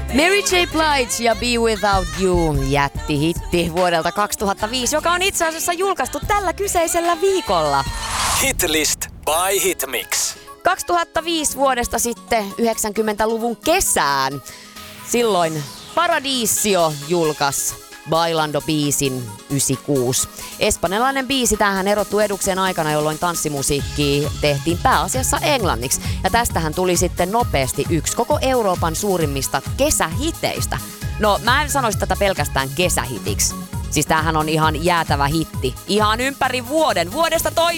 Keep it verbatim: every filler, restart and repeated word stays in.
Mary J. Blige ja Be Without You, jättihitti vuodelta kaksituhattaviisi, joka on itse asiassa julkaistu tällä kyseisellä viikolla. Hitlist by Hitmix. kaksituhattaviisi vuodesta sitten yhdeksänkymmentäluvun kesään. Silloin Paradiso julkaisi Bailando-biisin yhdeksänkymmentäkuusi. Espanjalainen biisi tähän erottui edukseen aikana, jolloin tanssimusiikkia tehtiin pääasiassa englanniksi. Ja tästähän tuli sitten nopeasti yksi koko Euroopan suurimmista kesähiteistä. No, mä en sanoisi tätä pelkästään kesähitiksi. Siis tämähän on ihan jäätävä hitti. Ihan ympäri vuoden, vuodesta toiseen.